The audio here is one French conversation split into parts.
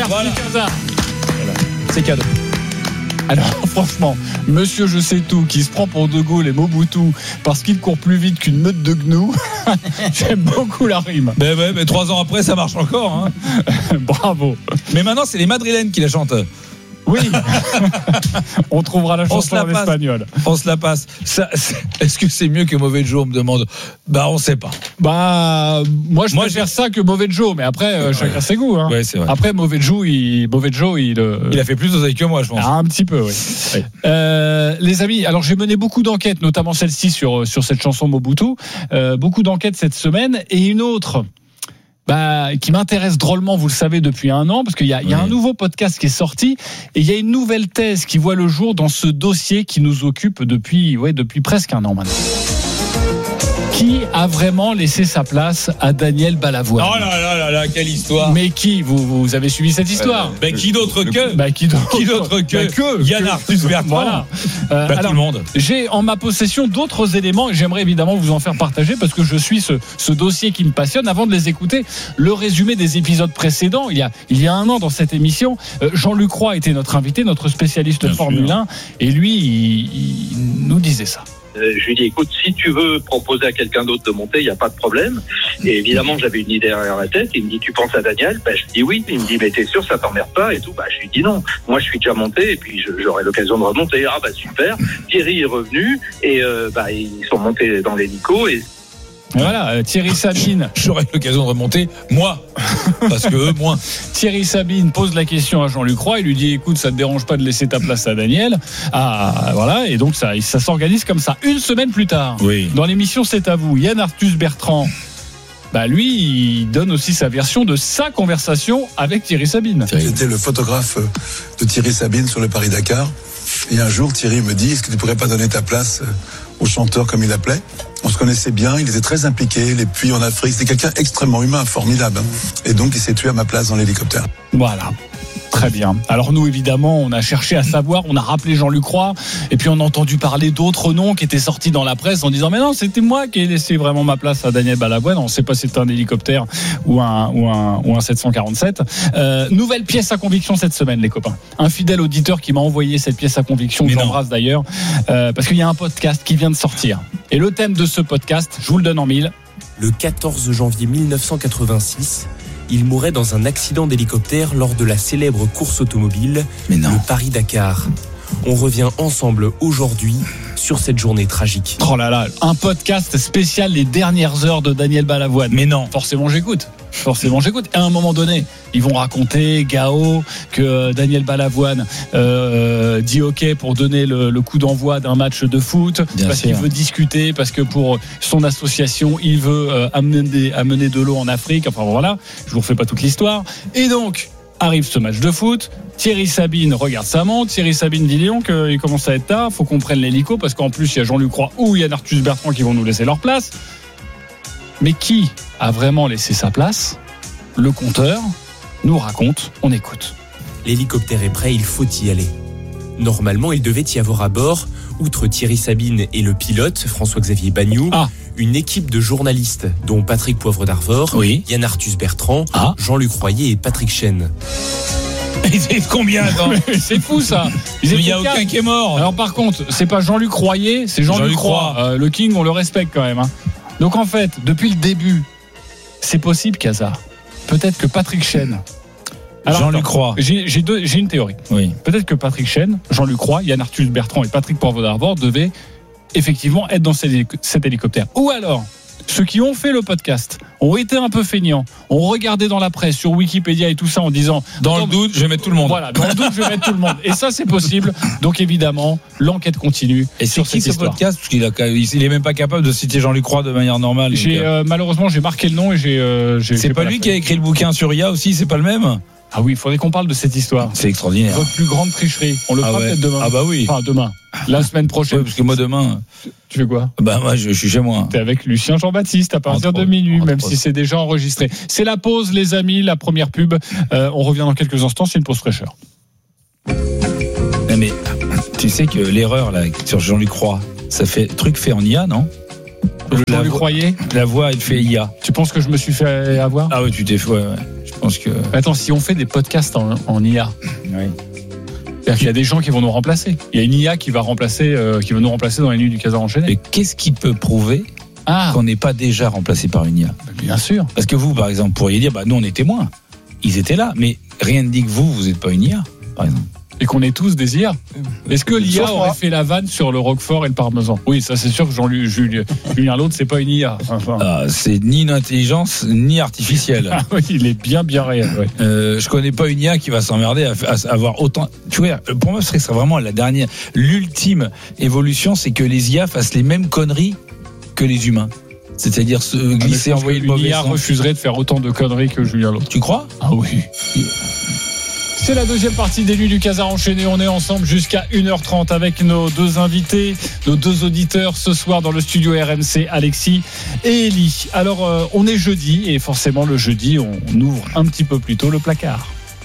Merci Casa. Voilà. C'est cadeau. Alors franchement, monsieur je sais tout qui se prend pour De Gaulle et Mobutu parce qu'il court plus vite qu'une meute de gnous. J'aime beaucoup la rime. Mais 3 ans après ça marche encore Bravo. Mais maintenant c'est les Madrilènes qui la chantent. Oui. On trouvera la chanson en espagnol. On se la passe. Est-ce que c'est mieux que Mauvais Joe, on me demande. On sait pas. Moi je préfère ça que Mauvais Joe, mais après chacun ses goûts. Ouais, c'est vrai. Après Mauvais Joe, il a fait plus d'oseille que moi, je pense. Un petit peu, oui. Les amis, alors j'ai mené beaucoup d'enquêtes, notamment celle-ci sur cette chanson Mobutu. Beaucoup d'enquêtes cette semaine et une autre. Qui m'intéresse drôlement, vous le savez, depuis 1 an, parce qu'il y a un nouveau podcast qui est sorti et il y a une nouvelle thèse qui voit le jour dans ce dossier qui nous occupe depuis presque 1 an maintenant. Qui a vraiment laissé sa place à Daniel Balavoine? Oh là, quelle histoire! Mais qui? Vous avez suivi cette histoire? Qui d'autre que? Qui d'autre que Yann Arthus Bertrand. Voilà. Alors, tout le monde. J'ai en ma possession d'autres éléments et j'aimerais évidemment vous en faire partager parce que je suis ce dossier qui me passionne. Avant de les écouter, le résumé des épisodes précédents. Il y a 1 an dans cette émission, Jean-Luc Roy était notre invité, notre spécialiste de Formule 1, et lui, il nous disait ça. Je lui dis, écoute, si tu veux proposer à quelqu'un d'autre de monter, il n'y a pas de problème. Et évidemment, j'avais une idée derrière la tête. Il me dit, tu penses à Daniel? Je lui dis oui. Il me dit, mais t'es sûr, ça t'emmerde pas et tout? Je lui dis non. Moi, je suis déjà monté et puis j'aurai l'occasion de remonter. Super. Thierry est revenu et ils sont montés dans l'hélico et voilà, Thierry Sabine. J'aurai l'occasion de remonter, moi, parce que eux, moins. Thierry Sabine pose la question à Jean-Luc Roy. Il lui dit, écoute, ça te dérange pas de laisser ta place à Daniel? Voilà. Et donc, ça s'organise comme ça. 1 semaine plus tard, dans l'émission C'est à vous, Yann Arthus Bertrand, lui, il donne aussi sa version de sa conversation avec Thierry Sabine. J'étais le photographe de Thierry Sabine sur le Paris-Dakar. Et un jour, Thierry me dit, est-ce que tu pourrais pas donner ta place au chanteur, comme il l'appelait? On se connaissait bien, il était très impliqué, les puits en Afrique, c'était quelqu'un extrêmement humain, formidable. Et donc, il s'est tué à ma place dans l'hélicoptère. Voilà. Très bien. Alors nous, évidemment, on a cherché à savoir, on a rappelé Jean-Luc Roy, et puis on a entendu parler d'autres noms qui étaient sortis dans la presse en disant mais non, c'était moi qui ai laissé vraiment ma place à Daniel Balavoine. On ne sait pas si c'était un hélicoptère ou un 747. Nouvelle pièce à conviction cette semaine, les copains. Un fidèle auditeur qui m'a envoyé cette pièce à conviction, que j'embrasse d'ailleurs, parce qu'il y a un podcast qui vient de sortir. Et le thème de ce podcast, je vous le donne en 1000. Le 14 janvier 1986, il mourait dans un accident d'hélicoptère lors de la célèbre course automobile, le Paris-Dakar. On revient ensemble aujourd'hui sur cette journée tragique. Oh là là, un podcast spécial les dernières heures de Daniel Balavoine. Mais non. Forcément j'écoute. Et à un moment donné, ils vont raconter, Gao, que Daniel Balavoine dit OK pour donner le coup d'envoi d'un match de foot, parce qu'il veut discuter, parce que pour son association, il veut amener de l'eau en Afrique. Enfin voilà, je vous refais pas toute l'histoire. Et donc, arrive ce match de foot. Thierry Sabine regarde sa montre. Thierry Sabine dit Léon qu'il commence à être tard. Faut qu'on prenne l'hélico parce qu'en plus il y a Jean-Luc Roy ou Yann Arthus Bertrand qui vont nous laisser leur place. Mais qui a vraiment laissé sa place? Le compteur nous raconte. On écoute. L'hélicoptère est prêt, il faut y aller. Normalement, il devait y avoir à bord, outre Thierry Sabine et le pilote François-Xavier Bagnoud, une équipe de journalistes dont Patrick Poivre d'Arvor, Yann Arthus Bertrand, Jean-Luc Royer et Patrick Chen. C'est combien? C'est fou ça. Il n'y a aucun qui est mort. Alors par contre, c'est pas Jean-Luc Royer, c'est Jean-Luc Roy. Le King, on le respecte quand même. Donc en fait, depuis le début, c'est possible, Casa. Peut-être que Patrick Chen. Jean-Luc Roy. J'ai une théorie. Oui. Peut-être que Patrick Chen, Jean-Luc Roy, Yann Arthus Bertrand et Patrick Poivre d'Arvor devaient effectivement être dans cet hélicoptère. Ou alors, ceux qui ont fait le podcast ont été un peu feignants, ont regardé dans la presse, sur Wikipédia et tout ça en disant dans le doute, je vais mettre tout le monde. Voilà, dans le doute, je vais mettre tout le monde. Et ça, c'est possible. Donc évidemment, l'enquête continue. Et c'est qui ce podcast? Parce qu'il est même pas capable de citer Jean-Luc Roy de manière normale. Malheureusement, j'ai marqué le nom et c'est pas lui qui a écrit le bouquin sur IA aussi, c'est pas le même? Ah oui, il faudrait qu'on parle de cette histoire. C'est extraordinaire. Votre plus grande tricherie. On le fera peut-être demain. Ah bah oui. Enfin, demain. La semaine prochaine. Ouais, parce que moi, demain. Tu fais quoi? Moi, je suis chez moi. T'es avec Lucien Jean-Baptiste à partir de minuit, même si c'est déjà enregistré. C'est la pause, les amis, la première pub. On revient dans quelques instants, c'est une pause fraîcheur. Mais tu sais que l'erreur, là, sur Jean-Luc Roy, ça fait truc fait en IA, non? Jean-Luc Royer? La voix, elle fait IA. Tu penses que je me suis fait avoir? Ah oui, tu t'es fait, ouais. pense que. Attends, si on fait des podcasts en IA, Oui. c'est-à-dire qu'il y a des gens qui vont nous remplacer. Il y a une IA qui va nous remplacer dans les nuits du Casar enchaîné. Et qu'est-ce qui peut prouver qu'on n'est pas déjà remplacé par une IA ? Bien sûr. Parce que vous, par exemple, pourriez dire, nous, on est témoins. Ils étaient là, mais rien ne dit que vous n'êtes pas une IA, par exemple. Et qu'on est tous des IA. Est-ce que l'IA aurait fait la vanne sur le Roquefort et le parmesan ? Oui, ça c'est sûr que Julien Lautre, c'est pas une IA. Enfin. C'est ni une intelligence, ni artificielle. Ah oui, il est bien réel. Ouais. Je connais pas une IA qui va s'emmerder à avoir autant. Tu vois, pour moi, ce serait vraiment l'ultime évolution, c'est que les IA fassent les mêmes conneries que les humains. C'est-à-dire se glisser, envoyer le mauvais IA sens. Refuserait de faire autant de conneries que Julien Lautre. Tu crois ? Ah oui. C'est la deuxième partie des Nuits du Casar enchaîné. On est ensemble jusqu'à 1h30 avec nos deux invités, nos deux auditeurs ce soir dans le studio RMC, Alexis et Elie. Alors, on est jeudi et forcément le jeudi, on ouvre un petit peu plus tôt le placard.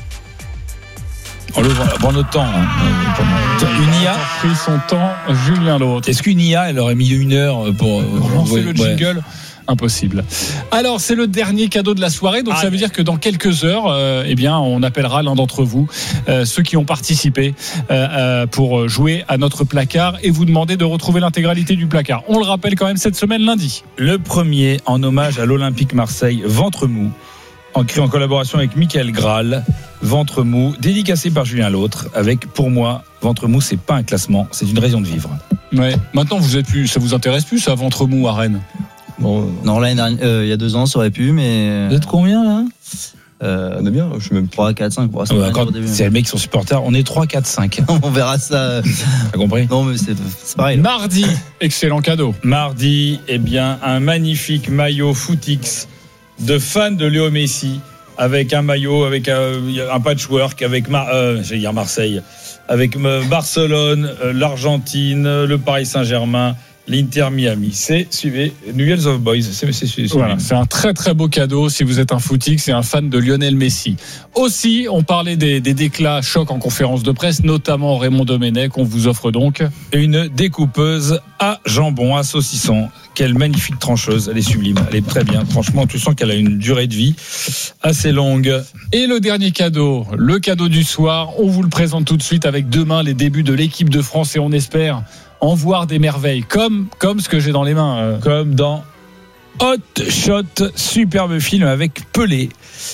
On l'ouvre pour notre temps. Une IA a pris son temps, Julien Lautre. Est-ce qu'une IA, elle aurait mis 1 heure pour lancer le jingle ? Impossible. Alors, c'est le dernier cadeau de la soirée, donc ça veut dire que dans quelques heures, on appellera l'un d'entre vous, ceux qui ont participé pour jouer à notre placard et vous demander de retrouver l'intégralité du placard. On le rappelle quand même cette semaine, lundi. Le premier en hommage à l'Olympique Marseille, Ventre Mou, en collaboration avec Michael Graal, Ventre Mou, dédicacé par Julien Lautre, avec, pour moi, Ventre Mou, c'est pas un classement, c'est une raison de vivre. Ouais. Maintenant, ça vous intéresse plus, ça, Ventre Mou à Rennes ? Bon, non, l'année dernière, il y a 2 ans, ça aurait pu, mais. Vous êtes combien, là ? On est bien, je suis même 3, 4, 5. C'est le mec qui sont supporters, on est 3, 4, 5. On verra ça. T'as compris ? Non, mais c'est pareil. Mardi, excellent cadeau. Mardi, un magnifique maillot Footix de fans de Léo Messi, avec un maillot, avec un patchwork, avec Marseille, avec Barcelone, l'Argentine, le Paris Saint-Germain, l'Inter Miami. Suivez New Year's of Boys. Voilà, c'est un très très beau cadeau si vous êtes un footix et un fan de Lionel Messi. Aussi, on parlait des déclats chocs en conférence de presse, notamment Raymond Domenech. On vous offre donc une découpeuse à jambon, à saucisson. Quelle magnifique trancheuse, elle est sublime, elle est très bien. Franchement, tu sens qu'elle a une durée de vie assez longue. Et le dernier cadeau, le cadeau du soir, on vous le présente tout de suite avec demain les débuts de l'équipe de France et on espère en voir des merveilles, comme ce que j'ai dans les mains. Comme dans Hot Shot, superbe film avec Pelé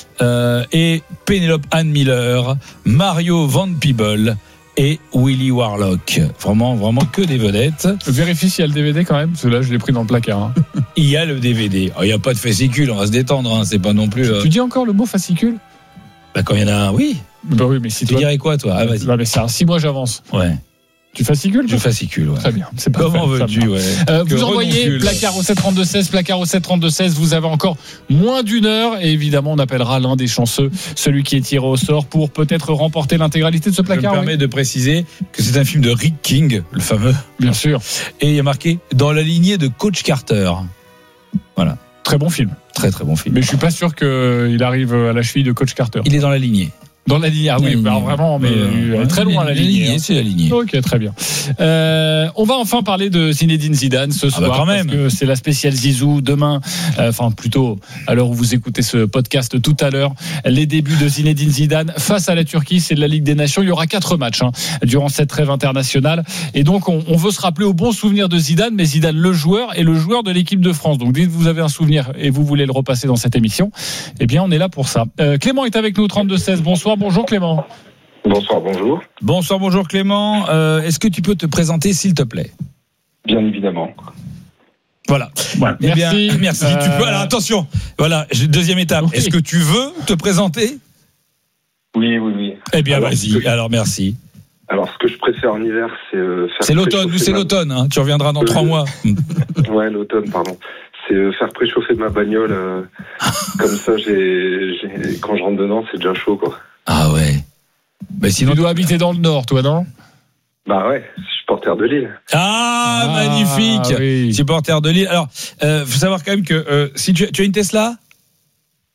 et Pénélope Anne Miller, Mario Van Peebles et Willy Warlock. Vraiment que des vedettes. Vérifie s'il y a le DVD quand même, parce que là je l'ai pris dans le placard. Il y a le DVD. Il n'y a pas de fascicule, on va se détendre, c'est pas non plus. Tu dis encore le mot fascicule ? Quand il y en a un, oui. Oui, mais si tu dirais quoi, toi ? Vas-y. Non, mais c'est 6 mois j'avance. Ouais. Tu fascicules ? Je fascicule, ouais. Très bien. C'est pas comment veux-tu, ouais. Vous envoyez placard au 732-16, placard au 732-16. Vous avez encore moins d'1 heure et évidemment on appellera l'un des chanceux, celui qui est tiré au sort pour peut-être remporter l'intégralité de ce placard. Je me permets de préciser que c'est un film de Rick King, le fameux. Bien sûr. Et il y a marqué dans la lignée de Coach Carter. Voilà. Très bon film. Très très bon film. Mais je suis pas sûr qu'il arrive à la cheville de Coach Carter. Il est dans la lignée. Dans la lignée, vraiment, mais très loin la lignée. C'est la lignée. Ok, très bien. On va enfin parler de Zinedine Zidane ce soir, quand même. parce que c'est la spéciale Zizou demain. Plutôt à l'heure où vous écoutez ce podcast tout à l'heure, les débuts de Zinedine Zidane face à la Turquie, c'est de la Ligue des Nations. Il y aura 4 matchs durant cette trêve internationale, et donc on veut se rappeler au bon souvenir de Zidane, mais Zidane le joueur et le joueur de l'équipe de France. Donc dès que vous avez un souvenir et vous voulez le repasser dans cette émission, eh bien on est là pour ça. Clément est avec nous, 32-16. Bonsoir. Bonjour Clément. Bonsoir, bonjour. Bonjour Clément. Est-ce que tu peux te présenter s'il te plaît ? Bien évidemment. Voilà. Merci. Merci. Tu peux. Alors attention. Voilà. Deuxième étape. Oui. Est-ce que tu veux te présenter ? Oui. Eh bien, vas-y. Alors merci. Alors, ce que je préfère en hiver, c'est faire. C'est l'automne. Nous, c'est l'automne. Hein. Tu reviendras dans 3 mois. Ouais, l'automne, pardon. C'est faire préchauffer ma bagnole. Comme ça, quand je rentre dedans, c'est déjà chaud, quoi. Ah ouais. Mais sinon, tu dois habiter dans le Nord, toi, non ? Bah ouais, supporter de Lille. Magnifique. Oui. Supporter de Lille. Alors, faut savoir quand même que si tu as une Tesla ? Non.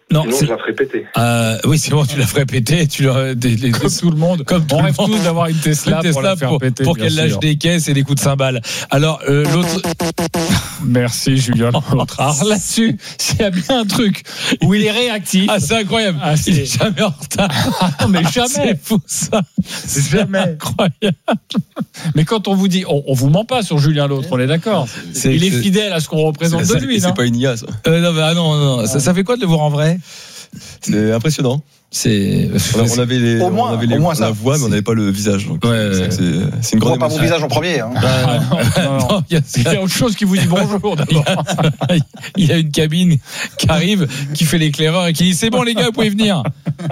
Non, sinon, je la ferais péter. Oui, c'est bon, tu la ferais péter. Comme tout le monde. On rêve tous d'avoir une Tesla pour la faire péter. Pour qu'elle lâche des caisses et des coups de cymbales. Alors, l'autre. Merci, Julien. Alors là-dessus, s'il y a bien un truc où il est réactif. Ah, c'est incroyable. Il est jamais en retard. Non, mais jamais. C'est fou, ça. C'est jamais incroyable. Mais quand on vous dit, on vous ment pas sur Julien L'Autre, on est d'accord. Il est fidèle à ce qu'on représente de lui. C'est pas une IA, ça. Non. Ça fait quoi de le voir en vrai? C'est impressionnant. On avait la voix, mais on n'avait pas le visage. Donc c'est une grande émotion. Pas mon visage en premier. Hein. Non. Il y a autre chose qui vous dit bonjour d'abord. Il y a une cabine qui arrive, qui fait l'éclaireur et qui dit c'est bon les gars, vous pouvez venir.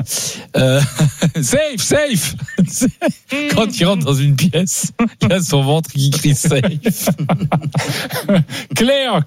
Safe. Quand il rentre dans une pièce, il a son ventre qui crie safe. Claire.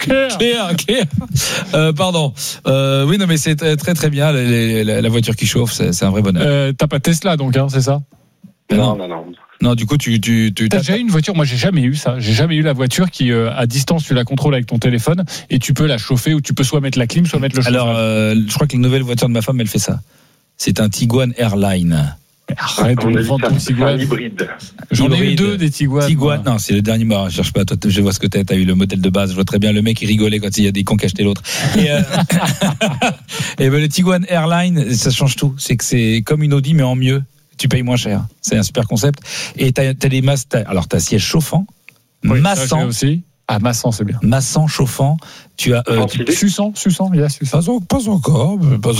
Pardon. Oui, non, mais c'est très très bien la voiture qui chauffe. C'est un vrai bonheur. T'as pas Tesla donc, hein, c'est ça? Non. Non, du coup, tu t'as déjà eu une voiture? Moi, j'ai jamais eu ça. J'ai jamais eu la voiture qui, à distance, tu la contrôles avec ton téléphone et tu peux la chauffer ou tu peux soit mettre la clim, soit mettre le chauffage. Alors, je crois que la nouvelle voiture de ma femme, elle fait ça. C'est un Tiguan Airline. Arrête de me vendre ton Tiguan. Hybride. J'en ai eu 2 des Tiguan. Non, c'est le dernier. Je cherche pas. Toi, je vois ce que t'as eu le modèle de base. Je vois très bien le mec il rigolait quand il y a des cons qui achetaient l'autre. Et le Tiguan Airline, ça change tout. C'est que c'est comme une Audi mais en mieux. Tu payes moins cher. C'est un super concept. Et t'as des masses. Alors t'as siège chauffant, massant aussi. Ah, massant, c'est bien. Massant, chauffant. Tu as Suçant, il y a Suçant. Pas encore.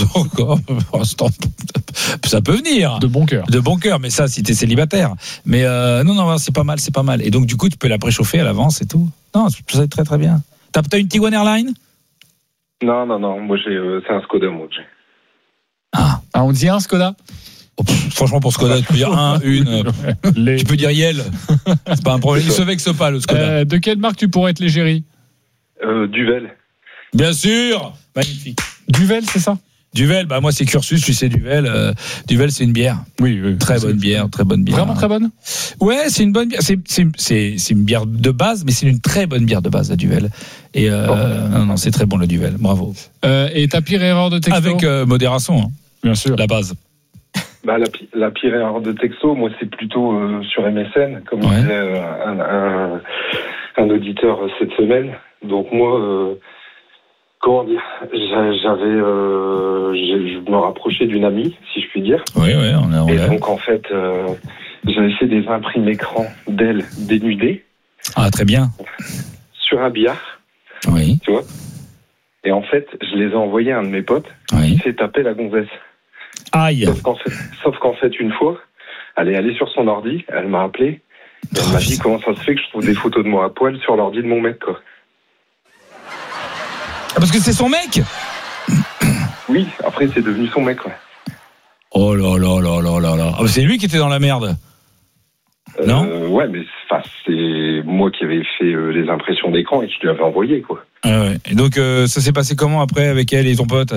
Ça peut venir. De bon cœur, mais ça, si t'es célibataire. Mais non, c'est pas mal. Et donc, du coup, tu peux la préchauffer à l'avance et tout. Non, c'est très, très bien. T'as une Tiguan Airline? Non. Moi, c'est un Skoda, moi, que j'ai. Ah, on dit un Skoda? Franchement, pour Skoda, tu peux dire tu peux dire Yel. C'est pas un problème. Il se vexe pas, le Skoda. De quelle marque tu pourrais être l'égérie? Duvel. Bien sûr. Magnifique. Duvel, c'est ça? Duvel, moi c'est Cursus, tu sais Duvel. Duvel, c'est une bière. Oui. Très bonne bière. Vraiment très bonne? Ouais, c'est une bonne bière. C'est une bière de base, mais c'est une très bonne bière de base, la Duvel. Et non, c'est très bon le Duvel. Bravo. Et ta pire erreur de texto? Avec modération, hein. Bien sûr. La base. La pire erreur de texto, moi, c'est plutôt sur MSN, comme disait un auditeur cette semaine. Donc moi, comment dire, je me rapprochais d'une amie, si je puis dire. Oui, Et donc en fait, j'avais fait des imprimes écran d'elle dénudée. Ah, très bien. Sur un billard. Oui. Tu vois. Et en fait, je les ai envoyés à un de mes potes. Oui. Qui s'est tapé la gonzesse. Aïe. Sauf qu'en fait, une fois, elle est allée sur son ordi, elle m'a appelé, elle m'a dit comment ça se fait que je trouve des photos de moi à poil sur l'ordi de mon mec, quoi. Ah, parce que c'est son mec? Oui, après c'est devenu son mec, ouais. Oh là. Ah, c'est lui qui était dans la merde. Non? Ouais, mais c'est moi qui avais fait les impressions d'écran et qui lui avais envoyé, quoi. Ouais. Et donc, ça s'est passé comment après avec elle et ton pote?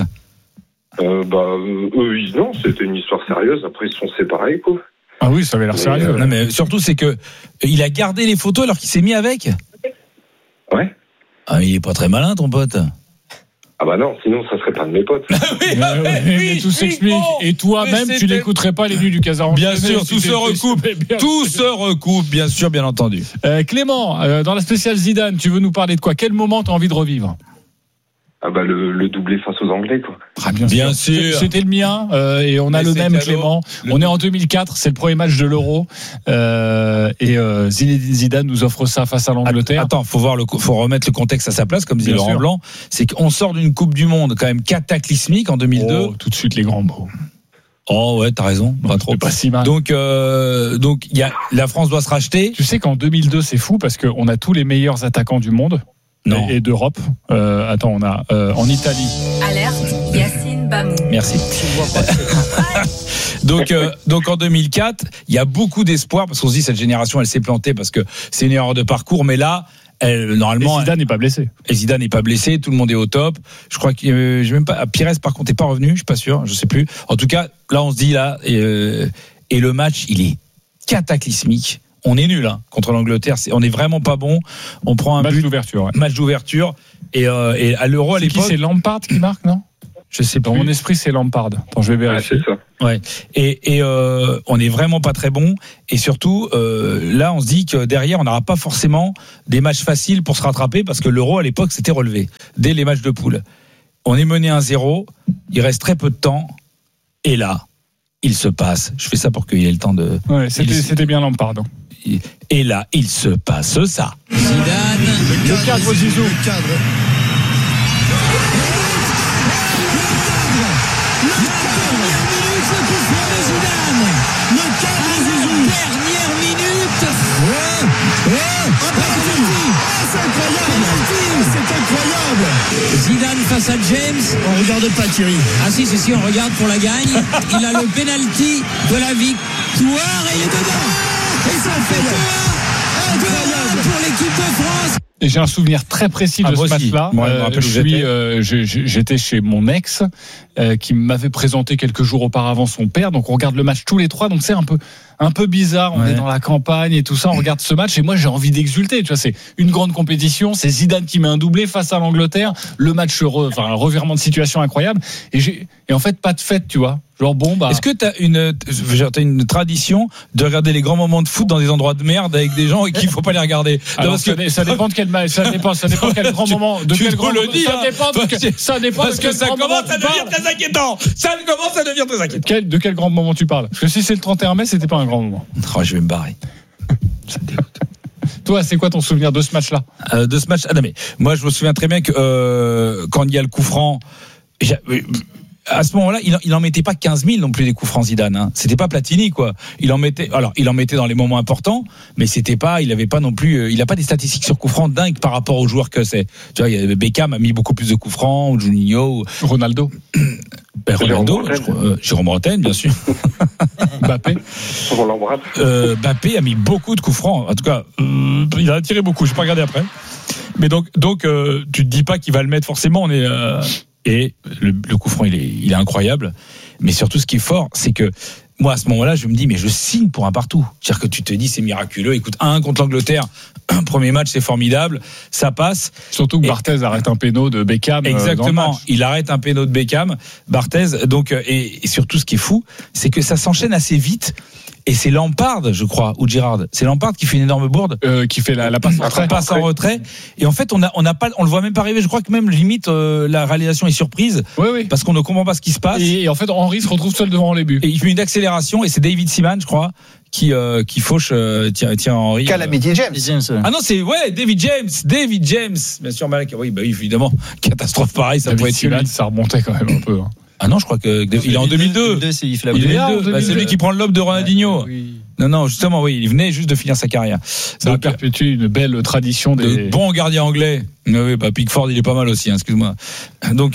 Non, c'était une histoire sérieuse. Après, ils se sont séparés, quoi. Ah oui, ça avait l'air sérieux. Non, mais surtout, c'est que il a gardé les photos alors qu'il s'est mis avec. Ouais. Ah, il est pas très malin, ton pote. Ah bah non, sinon ça serait pas de mes potes. Oui, tout s'explique. Et toi-même, tu n'écouterais pas les nuits du Casar. Bien sûr, tout se recoupe, bien sûr, bien entendu. Clément, dans la spéciale Zidane, tu veux nous parler de quoi? Quel moment t'as envie de revivre? Ah bah le doublé face aux Anglais, quoi. Ah, bien sûr. C'était le mien et on a le même, Clément. On est en 2004, c'est le premier match de l'Euro et Zinedine Zidane nous offre ça face à l'Angleterre. Attends, faut remettre le contexte à sa place, comme disait Laurent Blanc. C'est qu'on sort d'une Coupe du Monde quand même cataclysmique en 2002. Oh, tout de suite les grands mots. Oh ouais, t'as raison, pas trop. Pas si mal. Donc la France doit se racheter. Tu sais qu'en 2002 c'est fou parce qu'on a tous les meilleurs attaquants du monde. Non. Et d'Europe. Attends, on a en Italie. Alerte, Yacine Bamou. Merci. Donc en 2004, il y a beaucoup d'espoir parce qu'on se dit cette génération elle s'est plantée parce que c'est une erreur de parcours, mais là normalement. Et Zidane n'est pas blessé. Tout le monde est au top. Je crois que j'ai même pas. Pires par contre n'est pas revenu, je suis pas sûr, je sais plus. En tout cas, là on se dit et le match il est cataclysmique. On est nul contre l'Angleterre, on est vraiment pas bon. On prend un match d'ouverture. Ouais. Match d'ouverture et à l'Euro à l'époque. C'est Lampard qui marque, non? Je sais dans mon esprit, c'est Lampard. Attends, je vais vérifier. c'est ça. Ouais. Et on est vraiment pas très bon. Et surtout, là, on se dit que derrière, on n'aura pas forcément des matchs faciles pour se rattraper parce que l'Euro à l'époque s'était relevé dès les matchs de poule. On est mené 1-0. Il reste très peu de temps. Et là, il se passe. Je fais ça pour qu'il ait le temps de. Ouais, c'était bien Lampard. Et là, il se passe ça. Zidane. Le cadre Zizou. Zidane face à James. On regarde pas Thierry. Ah si, on regarde pour la gagne. Il a le penalty de la victoire et il est dedans. Et ça fait 2-1 pour l'équipe de France. Et j'ai un souvenir très précis de ce match-là. J'étais chez mon ex qui m'avait présenté quelques jours auparavant son père. Donc on regarde le match tous les trois. Donc c'est un peu bizarre. On est dans la campagne et tout ça. On regarde ce match et moi j'ai envie d'exulter. Tu vois, c'est une grande compétition. C'est Zidane qui met un doublé face à l'Angleterre. Le match un revirement de situation incroyable. Et en fait pas de fête, tu vois. Genre Est-ce que t'as une tradition de regarder les grands moments de foot dans des endroits de merde avec des gens et qu'il faut pas les regarder? Alors, parce que ça dépend de quel match, ça dépend quel grand moment, de quel grand moment. Ça dépend parce que ça commence à devenir très inquiétant. Ça commence à devenir très inquiétant. De quel grand moment tu parles? Parce que si c'est le 31 mai, c'était pas un grand moment. Oh, je vais me barrer. Ça me dégoûte. Toi, c'est quoi ton souvenir de ce match-là? De ce match, non mais moi je me souviens très bien que quand il y a le coup franc. À ce moment-là, il en mettait pas 15 000 non plus des coups francs Zidane. Hein. C'était pas Platini quoi. Il en mettait dans les moments importants, mais c'était pas. Il avait pas non plus. Il a pas des statistiques sur coups francs dingues par rapport aux joueurs que c'est. Tu vois, Beckham a mis beaucoup plus de coups francs, ou Juninho, Ronaldo. Jérôme Bretagne, bien sûr. Mbappé. Mbappé a mis beaucoup de coups francs. En tout cas, il a tiré beaucoup. J'ai pas regardé après. Mais donc, tu te dis pas qu'il va le mettre forcément. Et le coup franc, il est incroyable. Mais surtout, ce qui est fort, c'est que moi, à ce moment-là, je me dis, mais je signe pour un partout. C'est-à-dire que tu te dis, c'est miraculeux. Écoute, 1 contre l'Angleterre, premier match, c'est formidable. Ça passe. Surtout que Barthez arrête un péno de Beckham. Exactement. Il arrête un péno de Beckham, Barthez. Donc, et surtout, ce qui est fou, c'est que ça s'enchaîne assez vite. Et c'est Lampard, je crois, ou Girard. C'est Lampard qui fait une énorme bourde, qui fait la passe en retrait. Et en fait, on le voit même pas arriver. Je crois que même limite la réalisation est surprise, parce qu'on ne comprend pas ce qui se passe. Et en fait, Henry se retrouve seul devant les buts. Et il fait une accélération, et c'est David Seaman, je crois, qui fauche Henry. Calamity James. Ah non, c'est David James. Bien sûr, Malek. Oui, évidemment, catastrophe pareille, ça pourrait être Seaman, ça remontait quand même un peu. Hein. Ah non, je crois que il est en 2002. C'est lui qui prend le lobe de Ronaldinho. Oui. Non, justement, oui, il venait juste de finir sa carrière. Ça a perpétué une belle tradition de bons gardiens anglais. Oui, Pickford, il est pas mal aussi, excuse-moi. Donc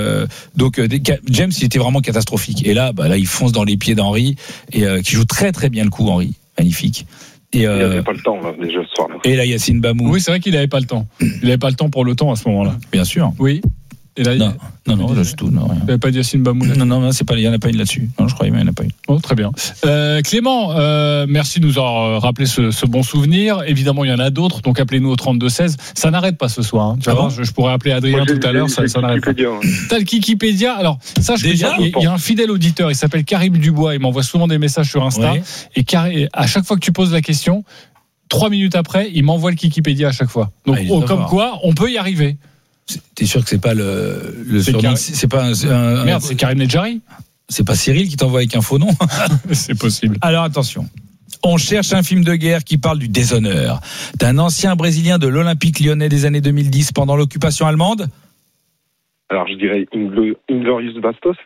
James, il était vraiment catastrophique. Et là, il fonce dans les pieds d'Henry et qui joue très très bien le coup, Henry, magnifique. Et il n'avait pas le temps là, déjà ce soir. Et là, Yacine Bamou. Oui, c'est vrai qu'il n'avait pas le temps. Il n'avait pas le temps pour le temps à ce moment-là. Bien sûr. Oui. Et là, non, c'est tout. Non, rien. Il n'y avait pas de Yacine Bamou. Non, c'est pas, il n'y en a pas une là-dessus. Non, je crois qu'il n'y en a pas une. Oh, très bien. Clément, merci de nous avoir rappelé ce bon souvenir. Évidemment, il y en a d'autres, donc appelez-nous au 32-16. Ça n'arrête pas ce soir. Hein. Tu vas voir, je pourrais appeler Adrien tout à l'heure, ça n'arrête pas. T'as le Kikipédia. Alors, sache qu'il y a un fidèle auditeur, il s'appelle Karim Dubois, il m'envoie souvent des messages sur Insta. Ouais. Et à chaque fois que tu poses la question, 3 minutes après, il m'envoie le Kikipédia à chaque fois. Donc, comme quoi, on peut y arriver. T'es sûr que c'est pas le surnom, c'est pas un merde, c'est Karim Nedjari. C'est pas Cyril qui t'envoie avec un faux nom. C'est possible. Alors attention. On cherche un film de guerre qui parle du déshonneur d'un ancien Brésilien de l'Olympique Lyonnais des années 2010 pendant l'occupation allemande. Alors je dirais Inglorious Bastos.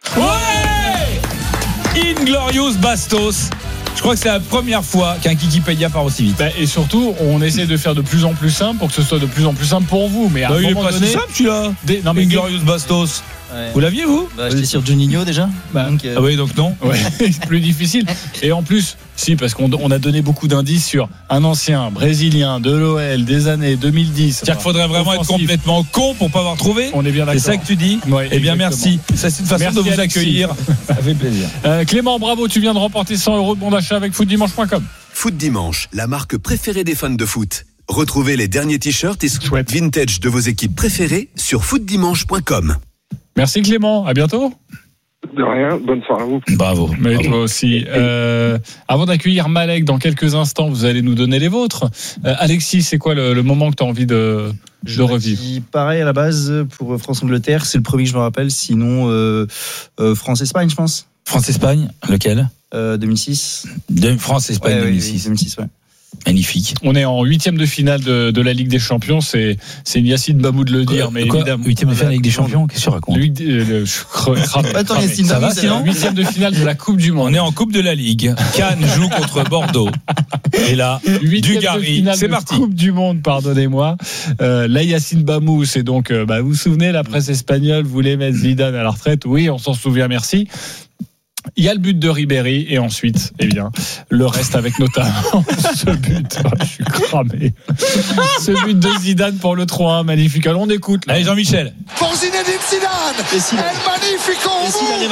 Ouais, Inglorious Bastos. Je crois que c'est la première fois qu'un Kikipédia part aussi vite. Et surtout, on essaie de faire de plus en plus simple pour que ce soit de plus en plus simple pour vous. Mais à un il moment est pas donné, si simple celui-là. Inglorious Bastos. Ouais. Vous l'aviez vous? J'étais sur Juninho déjà. Ah oui, donc non. Ouais, c'est plus difficile. Et en plus, si, parce qu'on a donné beaucoup d'indices sur un ancien Brésilien de l'OL des années 2010. C'est-à-dire qu'il faudrait vraiment être complètement con pour pas avoir trouvé. On est bien d'accord. C'est ça que tu dis? Ouais, eh bien, merci. Ça, c'est une façon de vous accueillir. Ça fait plaisir. Clément, bravo, tu viens de remporter 100 € de bon d'achat avec footdimanche.com. Foot Dimanche, la marque préférée des fans de foot. Retrouvez les derniers t-shirts et sweats vintage de vos équipes préférées sur footdimanche.com. Merci Clément, à bientôt. De rien, bonne soirée à vous. Bravo. Mais toi aussi. Avant d'accueillir Malek dans quelques instants, vous allez nous donner les vôtres. Alexis, c'est quoi le moment que tu as envie de revivre? Pareil à la base pour France-Angleterre, c'est le premier que je me rappelle. Sinon, France-Espagne, je pense. France-Espagne, lequel 2006. France-Espagne 2006. Oui, 2006, ouais. Magnifique. On est en 8e de finale de la Ligue des Champions. C'est Yacine Bamou de le dire, mais évidemment. 8e de finale de la Ligue des Champions, qu'est-ce que tu racontes? Attends, Yacine Bamou, c'est en 8e de finale de la Coupe du Monde. On est en Coupe de la Ligue. Cannes joue contre Bordeaux. Et là, Dugarry, c'est parti. Coupe du Monde, pardonnez-moi. Là, Yacine Bamou, c'est donc, vous vous souvenez, la presse espagnole voulait mettre Zidane à la retraite. Oui, on s'en souvient, merci. Il y a le but de Ribéry et ensuite, eh bien, le reste avec notamment ce but. Je suis cramé. Ce but de Zidane pour le 3-1, magnifique. Alors on écoute. Là. Allez Jean-Michel. Pour Zinedine Zidane. El magnifico au bout. Le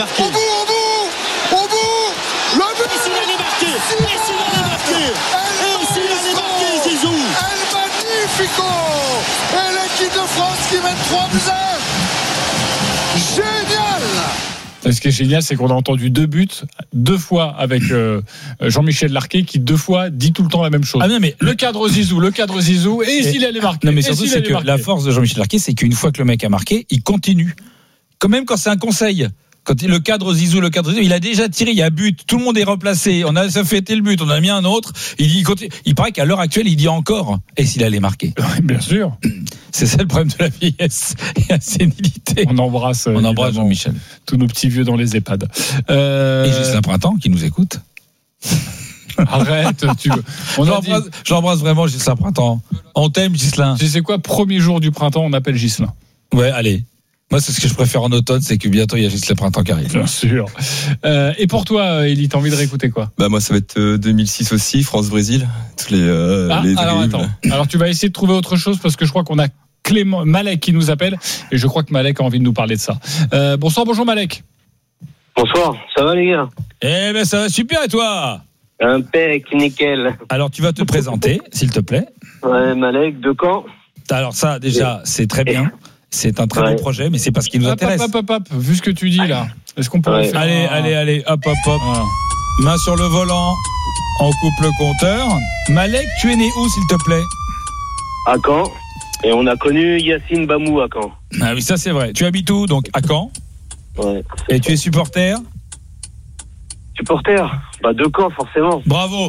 but. Et Zidane est marqué. Zizou. El magnifico. Et l'équipe de France qui met 3 buts. Génial. Ce qui est génial, c'est qu'on a entendu 2 buts, 2 fois avec Jean-Michel Larquet, qui 2 fois dit tout le temps la même chose. Ah non, mais le cadre Zizou, et s'il allait marquer. Non, mais surtout, c'est que la force de Jean-Michel Larquet, c'est qu'une fois que le mec a marqué, il continue. Quand même, quand c'est un conseil. Quand le cadre Zizou, il a déjà tiré, il y a but, tout le monde est replacé, on a fêté le but, on a mis un autre, il paraît qu'à l'heure actuelle, il dit encore, et s'il allait marquer. Oui, bien sûr. C'est ça le problème de la vieillesse et la sénilité. On embrasse Jean-Michel. Tous nos petits vieux dans les EHPAD. Et Gislain Printemps qui nous écoute. Arrête, j'embrasse vraiment Gislain Printemps. On t'aime, Gislain. Tu sais quoi, premier jour du printemps, on appelle Gislain. Ouais, allez. Moi, c'est ce que je préfère en automne, c'est que bientôt il y a juste le printemps qui arrive. Bien sûr. Et pour toi, Elie, t'as envie de réécouter quoi? Moi, ça va être 2006 aussi, France-Brésil. Alors attends. Alors tu vas essayer de trouver autre chose parce que je crois qu'on a Malek qui nous appelle et je crois que Malek a envie de nous parler de ça. Bonjour Malek. Bonsoir, ça va les gars? Eh ben ça va super et toi? Impec, nickel. Alors tu vas te présenter, s'il te plaît. Ouais, Malek, de Caen. Alors ça, déjà, c'est très bien. C'est un très bon projet, mais c'est parce qu'il nous intéresse. Vu ce que tu dis là, est-ce qu'on peut faire Allez, hop. Voilà. Main sur le volant, on coupe le compteur. Malek, tu es né où, s'il te plaît? À Caen. Et on a connu Yacine Bamou à Caen. Ah oui, ça c'est vrai. Tu habites où, donc, à Caen? Ouais. Et tu es supporter? Supporter? De Caen, forcément. Bravo.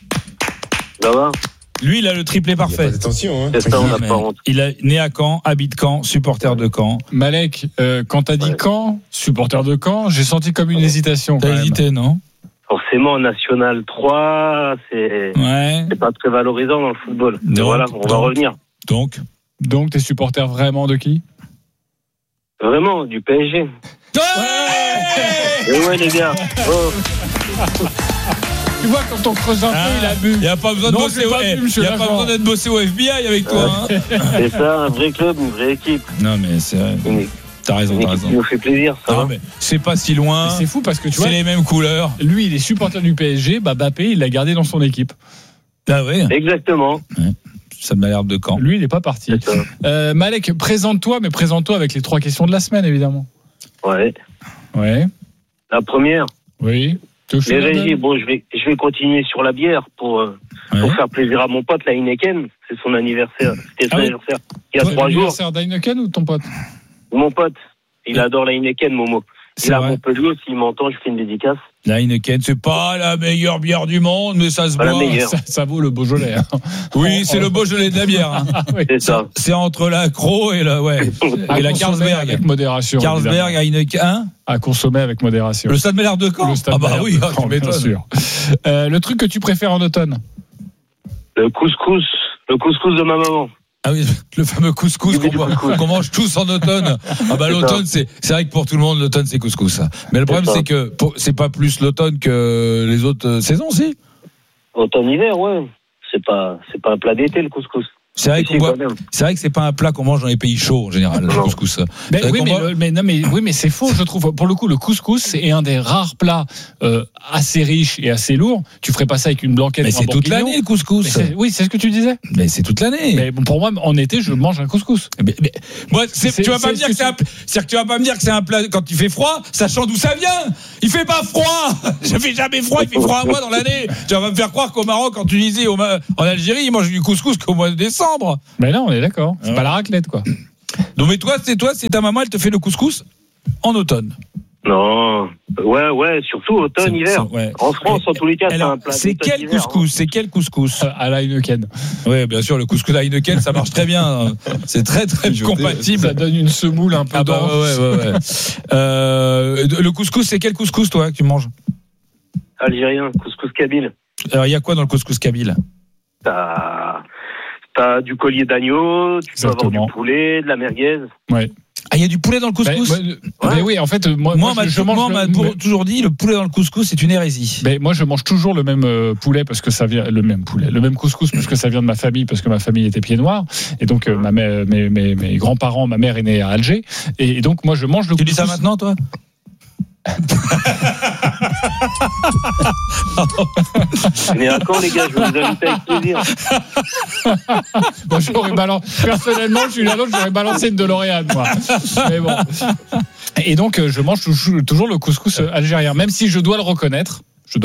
Ça va? Lui, il a le triplé parfait. Attention, hein. C'est ça, on n'a pas honte. Il est né à Caen, habite Caen, supporter de Caen. Malek, quand t'as dit Caen, supporter de Caen, j'ai senti comme une hésitation. T'as hésité, non? Forcément, National 3, c'est pas très valorisant dans le football. Mais voilà, on va revenir. Donc, t'es supporter vraiment de qui? Vraiment, du PSG. Ouais. Et ouais, les gars. Oh. Tu vois, quand on creuse un peu, il a bu. Il n'y a pas besoin d'être bossé au FBI avec toi. C'est ça, un vrai club, une vraie équipe. Non, mais c'est vrai. T'as raison. Ça nous fait plaisir, ça. Non, mais c'est pas si loin. C'est fou parce que tu vois. C'est les mêmes couleurs. Lui, il est supporter du PSG. Mbappé, il l'a gardé dans son équipe. Ah oui. Exactement. Ouais. Ça m'a l'air de Caen. Lui, il n'est pas parti. Malek, présente-toi, mais présente-toi avec les 3 questions de la semaine, évidemment. Ouais. La première. Oui. Les régies, je vais continuer sur la bière pour faire plaisir à mon pote, la Heineken. C'est son anniversaire. C'était son anniversaire il y a 3 jours. L'anniversaire d'Heineken ou de ton pote? Mon pote. Il adore la Heineken, Momo. Il a Montpellier, s'il m'entend, je fais une dédicace. La Heineken, c'est pas la meilleure bière du monde, mais ça se boit. Ça vaut le Beaujolais. Hein. Oui, c'est le Beaujolais de la bière. Hein. Oui. C'est ça. C'est entre la Cro et la Carlsberg. Avec modération. Carlsberg, Heineken. À consommer avec modération. Le Stade Malherbe de Caen. Oui, tu m'étonnes. Bien sûr. Le truc que tu préfères en automne? Le couscous. Le couscous de ma maman. Ah oui, le fameux couscous qu'on mange tous en automne. L'automne, c'est vrai que pour tout le monde, l'automne, c'est couscous. Mais le problème, c'est que c'est pas plus l'automne que les autres saisons, si? Automne-hiver, ouais. C'est pas un plat d'été, le couscous. C'est vrai que c'est pas un plat qu'on mange dans les pays chauds en général, le couscous. Mais c'est faux, je trouve. Pour le coup, le couscous est un des rares plats assez riches et assez lourds. Tu ferais pas ça avec une blanquette. Mais c'est toute l'année le couscous. Oui, c'est ce que tu disais. Mais c'est toute l'année. Mais bon, pour moi, en été, je mange un couscous. Moi, tu vas pas me dire que tu vas pas me dire que c'est un plat quand il fait froid, sachant d'où ça vient. Il fait pas froid. Je fais jamais froid. Il fait froid à moi dans l'année. Tu vas me faire croire qu'au Maroc, en Tunisie, en Algérie, ils mangent du couscous qu'au mois de décembre. Mais là, on est d'accord. C'est pas la raclette, quoi. Donc, mais toi, c'est ta maman, elle te fait le couscous en automne. Non, ouais, surtout automne, hiver. Ouais. En France, en tous les cas, c'est un plat. C'est quel couscous ? C'est quel couscous ? À la Heineken. Oui, bien sûr, le couscous à Heineken, ça marche très bien. C'est très très compatible. Ça donne une semoule un peu dense. Ouais. Le couscous, c'est quel couscous, toi, que tu manges ? Algérien, couscous kabyle. Alors, il y a quoi dans le couscous kabyle ? T'as du collier d'agneau, tu peux avoir du poulet, de la merguez. Ouais. Ah, il y a du poulet dans le couscous ? Mais oui, en fait, moi on m'a toujours dit le poulet dans le couscous, c'est une hérésie. Mais moi, je mange toujours le même poulet parce que ça vient le même couscous parce que ça vient de ma famille, parce que ma famille était pieds noirs et donc mes grands-parents, ma mère est née à Alger et donc moi je mange le couscous. Tu dis ça maintenant, toi ? Mais à quand, les gars, je vais vous inviter avec plaisir. Moi, personnellement, je suis là l'autre, j'aurais balancé une DeLorean, moi. Mais bon. Et donc, je mange toujours le couscous algérien, même si je dois le reconnaître,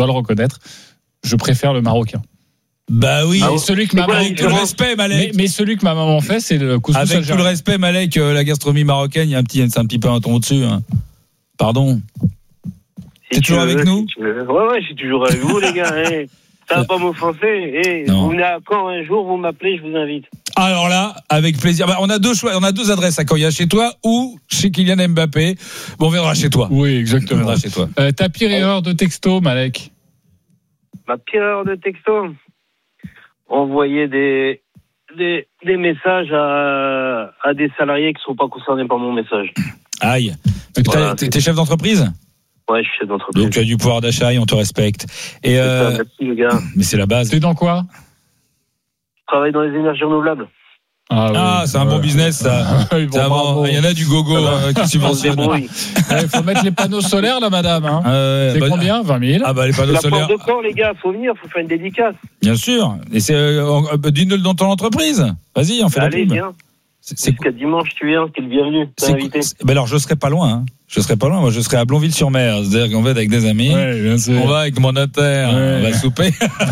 je préfère le marocain. Bah oui, celui que ma maman, avec tout le respect, Malek. Mais celui que ma maman fait, c'est le couscous algérien. Avec tout le respect, Malek, la gastronomie marocaine, c'est un petit peu un ton au-dessus. Hein. Pardon. T'es toujours avec nous ? Ouais, je suis toujours avec vous, les gars. Ça va pas m'offenser. Vous venez à Caen un jour, vous m'appelez, je vous invite. Alors là, avec plaisir. On a deux choix, on a deux adresses à Caen. Il y a chez toi ou chez Kylian Mbappé. Bon, on viendra chez toi. Oui, exactement. On viendra chez toi. Ta pire erreur de texto, Malek ? Ma pire erreur de texto ? Envoyer des messages à des salariés qui sont pas concernés par mon message. Aïe. Voilà, t'es chef d'entreprise ? Ouais, je suis chef d'entreprise. Donc tu as du pouvoir d'achat et on te respecte. Et merci, les gars. Mais c'est la base. T'es dans quoi ? Je travaille dans les énergies renouvelables. C'est un bon business, ça. Il y en a du gogo qui subventionne. Il faut mettre les panneaux solaires, là, madame. C'est combien ? 20 000 ? Ah bah les panneaux solaires. La porte de Caen, les gars, faut venir, faut faire une dédicace. Bien sûr. Et c'est dis-le dans ton entreprise. Vas-y, on fait la pub. Allez, viens. Jusqu'à dimanche, tu viens, t'es le bienvenu. T'es invité. Alors, je serai pas loin. Moi, je serai à Blonville-sur-Mer. C'est-à-dire qu'on va avec des amis. Ouais, on va avec mon notaire. On va souper.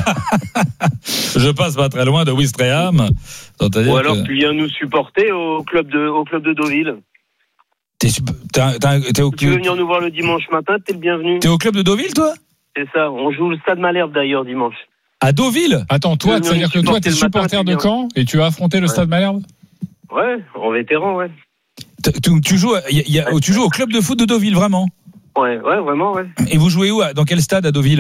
Je passe pas très loin de Ouistreham. Ou alors, tu viens nous supporter au club de Deauville. Tu veux venir nous voir le dimanche matin, t'es le bienvenu. T'es au club de Deauville, toi ? C'est ça. On joue le Stade Malherbe, d'ailleurs, dimanche. À Deauville ? Attends, toi, c'est-à-dire que toi, t'es supporter de Caen et tu vas affronter le Stade Malherbe ? Ouais, en vétéran, ouais. Tu joues au club de foot de Deauville, vraiment ? Ouais, vraiment, ouais. Et vous jouez où ? Dans quel stade à Deauville ?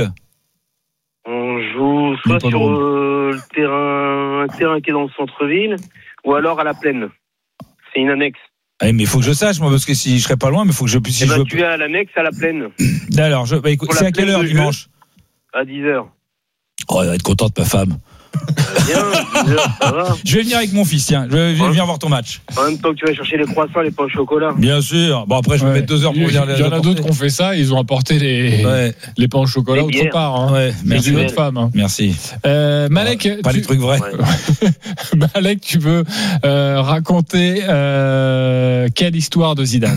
On joue soit sur un terrain qui est dans le centre-ville, ou alors à la plaine. C'est une annexe. Mais il faut que je sache, moi, parce que si je serais pas loin, mais il faut que je puisse. Tu es à l'annexe à la plaine. Alors, écoute, c'est à quelle heure dimanche ? À 10h. Oh, elle va être contente, ma femme. Bien, 10h, ça va. Je vais venir avec mon fils, tiens. Je vais venir voir ton match. En même temps que tu vas chercher les croissants, les pains au chocolat. Bien sûr. Bon, après, je vais mettre 2 heures pour venir. Il y en a d'autres qui ont fait ça. Ils ont apporté les pains au chocolat autre part. Merci. Une autre femme. Merci. Malek, pas les trucs vrais. Malek, tu veux raconter quelle histoire de Zidane ?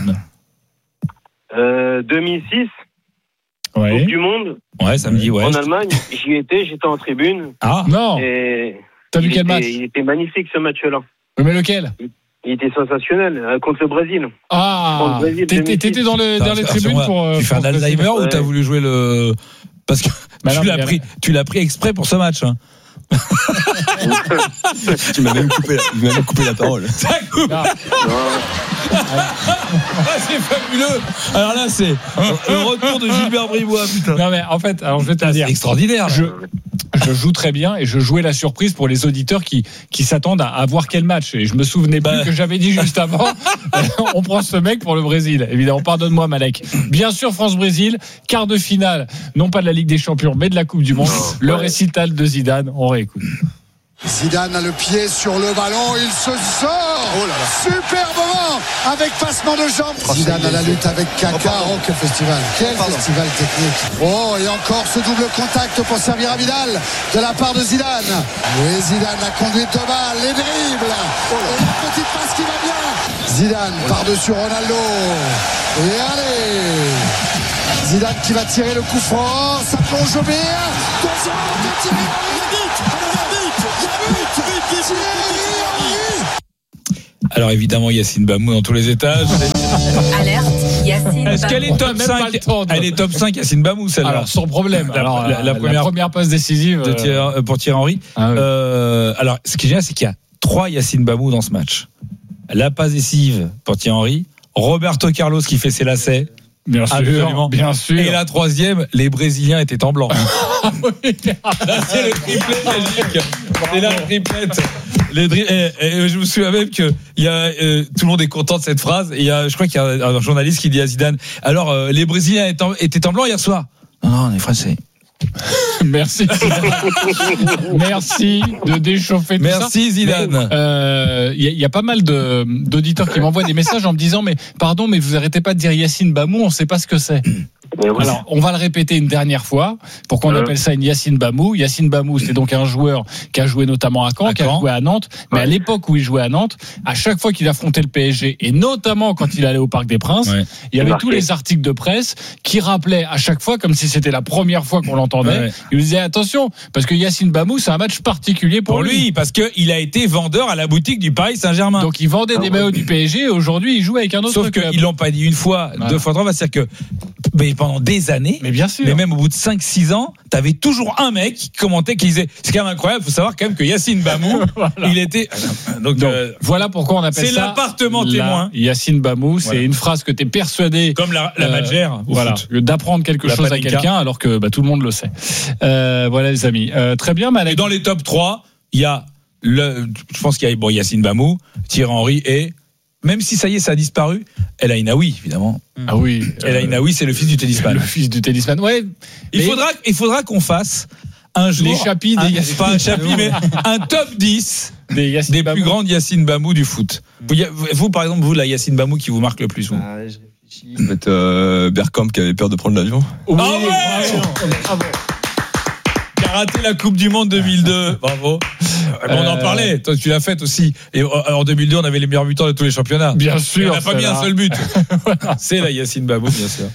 2006. Coupe du Monde. Ouais, samedi, ouais. En Allemagne, j'étais en tribune. Ah non. Et t'as vu quel match ? Il était magnifique, ce match-là. Mais lequel ? Il était sensationnel contre le Brésil. Ah. T'étais dans les tribunes pour. Tu fais un Alzheimer ou t'as voulu jouer le ? Parce que tu l'as pris exprès pour ce match. Hein. Tu m'as même coupé la parole. Ça coupe. C'est fabuleux. Alors là, c'est le retour de Gilbert Bribois, putain. Non mais en fait, alors je vais te dire, c'est extraordinaire. Je joue très bien et je jouais la surprise pour les auditeurs qui s'attendent à voir quel match. Et je me souvenais plus que j'avais dit juste avant. On prend ce mec pour le Brésil. Évidemment, pardonne-moi, Malek. Bien sûr, France-Brésil, quart de finale, non pas de la Ligue des Champions, mais de la Coupe du Monde. Le récital de Zidane, on réécoute. Zidane a le pied sur le ballon, il se sort. Oh là là. Superbement avec passement de jambes. Zidane à la lutte avec Kaka. Oh, quel festival, festival technique. Oh, et encore ce double contact pour servir à Vidal de la part de Zidane. Et Zidane, la conduite de balle, les dribbles. Et la petite passe qui va bien. Zidane par-dessus Ronaldo. Et allez, Zidane qui va tirer le coup franc. Ça plonge au but. Attention, Alors évidemment Yacine Bamou dans tous les étages. Alerte, Yacine. Est-ce qu'elle est top 5 Elle est top 5 Yacine Bamou celle-là. Alors sans problème. Alors, la première passe décisive pour Thierry Henry. Alors ce qui est génial c'est qu'il y a 3 Yacine Bamou dans ce match. La passe décisive pour Thierry Henry, Roberto Carlos qui fait ses lacets. Bien sûr, bien sûr. Et la troisième, les Brésiliens étaient en blanc. Là, c'est le triplé magique. C'est là le triplette. Et je me souviens même que il y a tout le monde est content de cette phrase. Et il y a, je crois qu'il y a un journaliste qui dit à Zidane, alors les Brésiliens étaient en blanc hier soir. Non, on est français. Merci. Merci de déchauffer tout ça. Merci Zidane. Il y a pas mal d'auditeurs qui m'envoient des messages en me disant mais pardon mais vous arrêtez pas de dire Yacine Bamou, on sait pas ce que c'est. Alors, on va le répéter une dernière fois pour qu'on appelle ça une Yacine Bamou. Yacine Bamou, c'est donc un joueur qui a joué notamment à Caen, qui a joué à Nantes. Mais à l'époque où il jouait à Nantes, à chaque fois qu'il affrontait le PSG, et notamment quand il allait au Parc des Princes, il y avait tous les articles de presse qui rappelaient à chaque fois, comme si c'était la première fois qu'on l'entendait, il disait attention, parce que Yacine Bamou, c'est un match particulier pour lui. Parce qu'il a été vendeur à la boutique du Paris Saint-Germain. Donc il vendait des maillots du PSG et aujourd'hui il joue avec un autre club. Sauf qu'ils l'ont pas dit une fois, 2 fois, 3 fois. C'est-à-dire que pendant des années, mais bien sûr, mais même au bout de 5-6 ans, t'avais toujours un mec qui commentait, qui disait, c'est quand même incroyable, faut savoir quand même que Yacine Bamou, il était, donc voilà pourquoi on appelle ça. C'est l'appartement témoin. Yacine Bamou, c'est une phrase que t'es persuadé. Comme la Madgère. Voilà. D'apprendre quelque chose à quelqu'un alors que, tout le monde le sait. Voilà, les amis. Très bien, Malek. Et dans les top 3, il y a je pense qu'il y a, Yacine Bamou, Thierry Henry et, même si ça y est, ça a disparu, El Ainaoui, évidemment. Ah oui. El Ainaoui, c'est le fils du tennisman. Le fils du tennisman, ouais. Il faudra qu'on fasse un jour. Les chapis pas un chapitre, mais un top 10 des plus grandes Yacine Bamou du foot. Vous, par exemple, la Yacine Bamou qui vous marque le plus, vous? Je réfléchis. Peut-être Bergkamp qui avait peur de prendre l'avion. Oui, bravo. Qui a raté la Coupe du Monde 2002. Bravo. On en parlait. Toi, tu l'as faite aussi. Et en 2002, on avait les meilleurs buteurs de tous les championnats. Bien sûr. On n'a pas mis un seul but. C'est la Yacine Bamou, bien sûr.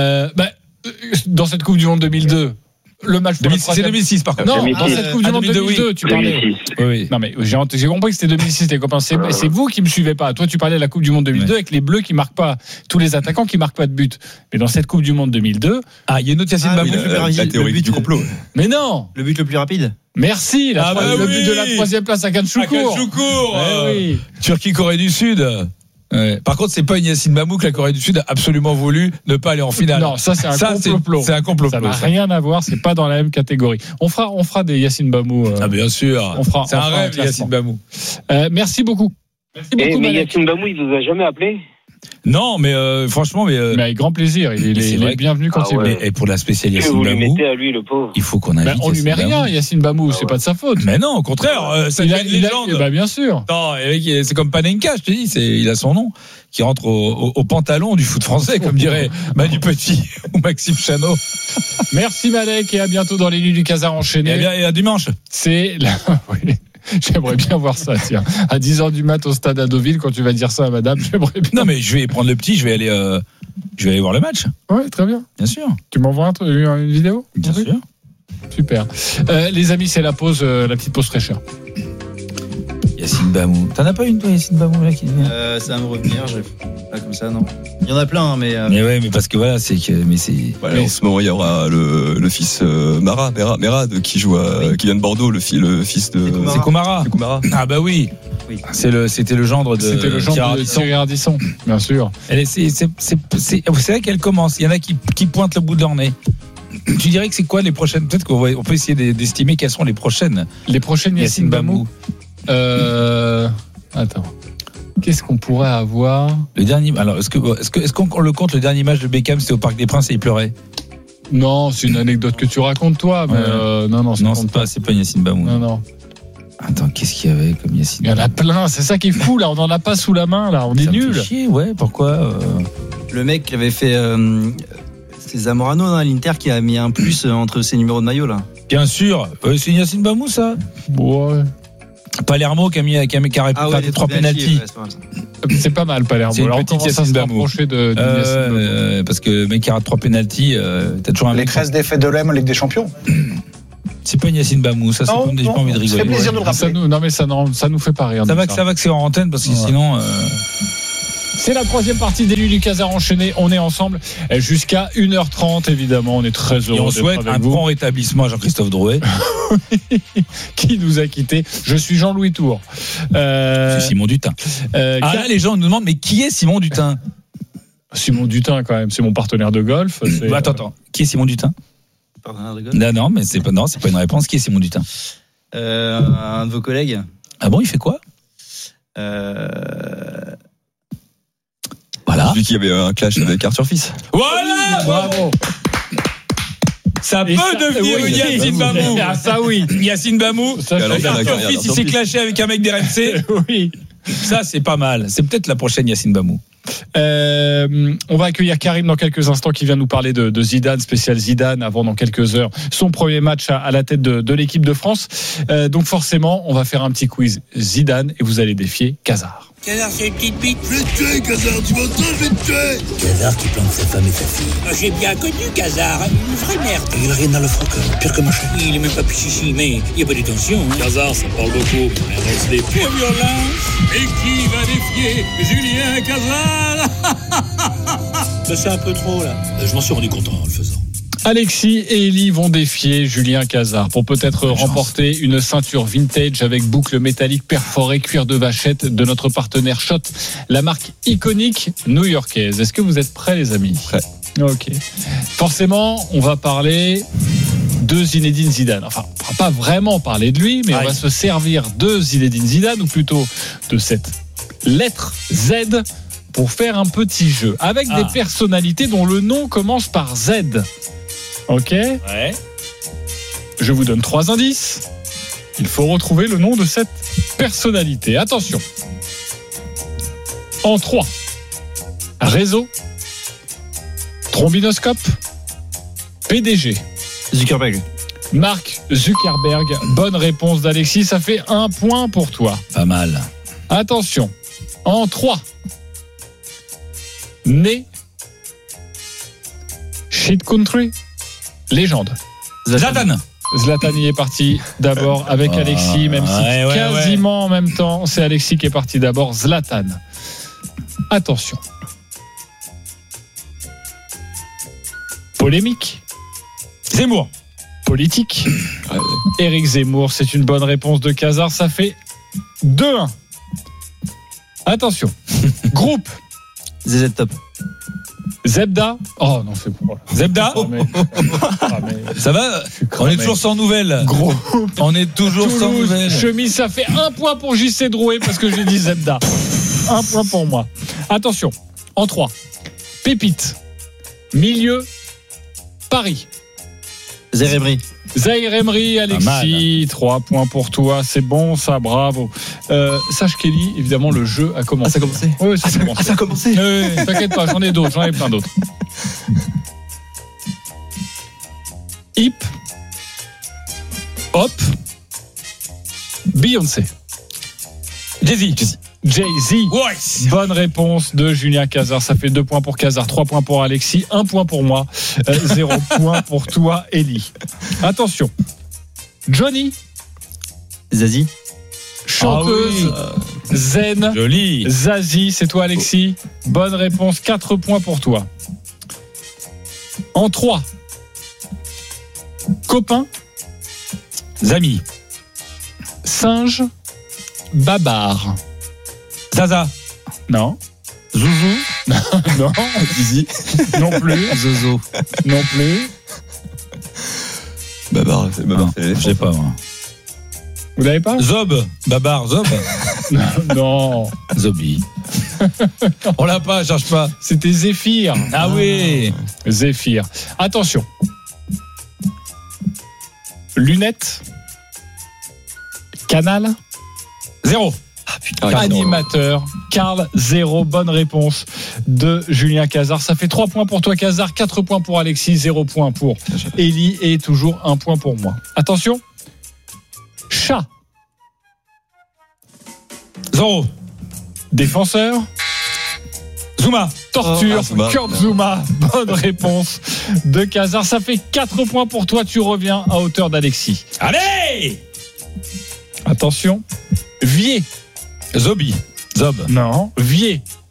Dans cette Coupe du Monde 2002. Le match c'est 2006 par contre. Non, 2006. Dans cette Coupe du Monde 2002, tu parlais. Oui. Non mais j'ai compris que c'était 2006 les copains. C'est vous qui me suivez pas. Toi tu parlais de la Coupe du Monde 2002 avec les Bleus qui marquent pas, tous les attaquants qui marquent pas de but. Mais dans cette Coupe du Monde 2002, il y a une autre Yacine Bamou, la théorie du complot. Mais non, le but le plus rapide. Merci, le but de la 3e place à Kachoukour. Turquie Corée du Sud. Ouais. Par contre, c'est pas une Yacine Bamou que la Corée du Sud a absolument voulu ne pas aller en finale. Non, ça c'est un complot. C'est un complot. Ça n'a rien à voir, c'est pas dans la même catégorie. On fera des Yacine Bamou. Bien sûr. C'est un rêve, Yacine Bamou. Merci beaucoup. Mais Yacine Bamou, il vous a jamais appelé? Non, mais franchement, mais avec grand plaisir. Il est bienvenu quand il veut. Et pour la spéciale Yacine Bamou, vous lui mettez à lui, le pauvre. Il faut qu'on invite. On lui met rien, Yacine Bamou. C'est pas de sa faute. Mais non, au contraire, ça devient une légende. Bien sûr. Non, c'est comme Panenka, je te dis, il a son nom qui rentre au pantalon du foot français, comme dirait Manu Petit ou Maxime Chanot. Merci Malek et à bientôt dans les nuits du Casar enchaîné. Et à dimanche. C'est oui. J'aimerais bien voir ça, tiens. À 10h du mat au stade à Deauville, quand tu vas dire ça à madame, j'aimerais bien. Non, mais je vais prendre le petit, je vais aller voir le match. Ouais, très bien. Bien sûr. Tu m'envoies une vidéo? Bien sûr. Super. Les amis, c'est la petite pause fraîcheur. Yacine Bamou. T'en as pas une, toi, Yacine Bamou, là, qui vient ça va me revenir, pas comme ça, non. Il y en a plein, mais. Mais ouais, mais parce que voilà, c'est que. Mais c'est. Voilà, en ce moment, il y aura le fils Merad qui joue qui vient de Bordeaux, le fils de. C'est Koumara. Ah, bah oui. C'était le gendre de Thierry Ardisson, bien sûr. C'est vrai qu'elle commence. Il y en a qui pointent le bout de leur nez. Tu dirais que c'est quoi les prochaines? Peut-être qu'on peut essayer d'estimer quelles sont les prochaines. Les prochaines Yacine Bamou. Attends. Qu'est-ce qu'on pourrait avoir? Le dernier. Alors, est-ce qu'on le compte, le dernier match de Beckham, c'était au Parc des Princes et il pleurait? Non, c'est une anecdote que tu racontes toi, mais non, c'est pas Yacine Bamou. Non. Attends, qu'est-ce qu'il y avait comme Yacine? Il y en a plein, c'est ça qui est fou là, on n'en a pas sous la main là, on est nul. Ça me fait chier, ouais, pourquoi Le mec qui avait fait c'est Zamorano à l'Inter qui a mis un plus entre ses numéros de maillot là. Bien sûr, c'est Yacine Bamou ça. Ouais. Palermo qui a récupéré 3 pénaltys. C'est pas mal Palermo. C'est une petite Yacine Bamou. Parce que le mec qui rate 3 pénaltys, t'as toujours un les 13 défaites de l'OM en Ligue des Champions. C'est pas une Yacine Bamou, ça, c'est pas envie de rigoler. Ça fait plaisir de le rappeler. Non, mais ça nous fait pas rire. Ça va que c'est en antenne parce que sinon. C'est la troisième partie des Nuits du Casar enchaîné. On est ensemble jusqu'à 1h30, évidemment. On est très heureux. Et on souhaite un grand rétablissement à Jean-Christophe Drouet. Qui nous a quittés. Je suis Jean-Louis Tour. C'est Simon Dutin. Là, les gens nous demandent, mais qui est Simon Dutin? Simon Dutin, quand même. C'est mon partenaire de golf. Attends. Qui est Simon Dutin? Partenaire de golf? Non, mais c'est pas une réponse. Qui est Simon Dutin? Un de vos collègues. Ah bon, il fait quoi? Voilà. Celui qui avait un clash avec Arthur Fils. Voilà. Bravo. Ça peut devenir Yacine Bamou. Ah, ça oui. Yacine Bamou. Arthur Fils, il s'est clashé avec un mec d'RMC. Oui. Ça, c'est pas mal. C'est peut-être la prochaine Yacine Bamou. On va accueillir Karim dans quelques instants qui vient nous parler de Zidane, spécial Zidane, avant dans quelques heures son premier match à la tête de l'équipe de France. Donc forcément, on va faire un petit quiz Zidane et vous allez défier Casar. Casar, c'est une petite bite. Je vais te tuer, Casar, tu m'entends, je vais te tuer. Casar qui plante sa femme et sa fille. J'ai bien connu Casar, une vraie merde. Il a rien dans le froc, pire que machin. Il est même pas pichichi, mais il n'y a pas de tension. Casar, ça parle beaucoup. Reste les pure violence. Et qui va défier Julien Casar? C'est un peu trop, là. Je m'en suis rendu compte en le faisant. Alexis et Elie vont défier Julien Casar pour peut-être remporter une ceinture vintage avec boucle métallique perforée, cuir de vachette de notre partenaire Schott, la marque iconique new-yorkaise. Est-ce que vous êtes prêts, les amis? Prêt. Ok. Forcément, on va parler de Zinedine Zidane. Enfin, on ne va pas vraiment parler de lui, mais on va se servir de Zinedine Zidane, ou plutôt de cette lettre Z, pour faire un petit jeu avec des personnalités dont le nom commence par Z. Ok. Ouais. Je vous donne 3 indices. Il faut retrouver le nom de cette personnalité. Attention. En 3. Réseau. Trombinoscope. PDG. Zuckerberg. Mark Zuckerberg. Bonne réponse d'Alexis. Ça fait 1 point pour toi. Pas mal. Attention. En 3. Né. Shit country. Légende. Zlatan y est parti d'abord avec Alexis, même si quasiment en même temps, c'est Alexis qui est parti d'abord. Zlatan. Attention. Polémique. Zemmour. Politique. Éric Zemmour, c'est une bonne réponse de Casar. Ça fait 2-1. Attention. Groupe. ZZ Top. Zebda. Oh non, c'est bon. Zebda. Ça va? On est toujours sans nouvelles. Gros. On est toujours sans nouvelles. Chemise, ça fait 1 point pour JC Drouet parce que j'ai dit Zebda. 1 point pour moi. Attention. En 3. Pépite. Milieu. Paris. Zahir Emery, Alexis, 3 points pour toi, c'est bon ça, bravo. Sache Kelly, évidemment le jeu a commencé. Ah, ça a commencé. Oui, ça a commencé. Oui, t'inquiète pas, j'en ai plein d'autres. Hip, Hop, Beyoncé. Jay-Z. Ouais. Bonne réponse de Julien Casar. Ça fait 2 points pour Casar, 3 points pour Alexis, 1 point pour moi, 0 point pour toi, Elie. Attention. Johnny. Zazie. Chanteuse. Zen. Joli. Zazie, c'est toi, Alexis. Bonne réponse, 4 points pour toi. En 3. Copain. Zami. Singe. Babar. Zaza. Non. Zouzou. Non. Zizi. Non plus. Zozo. Non plus. Babar, c'est Babar. Je sais pas, moi. Vous l'avez pas? Zob. Babar, Zob. Non. Zobi. On l'a pas, cherche pas. C'était Zéphyr. Ah oui. Zéphyr. Attention. Lunettes. Canal 0. Animateur, Karl 0. Bonne réponse de Julien Cazard. Ça fait 3 points pour toi, Cazard, 4 points pour Alexis, 0 points pour Élie et toujours 1 point pour moi. Attention. Chat. 0. Défenseur. Zuma. Torture. Kurt Zuma. Bonne réponse de Cazard. Ça fait 4 points pour toi. Tu reviens à hauteur d'Alexis. Allez. Attention. Vier. Zob. Non. Vier.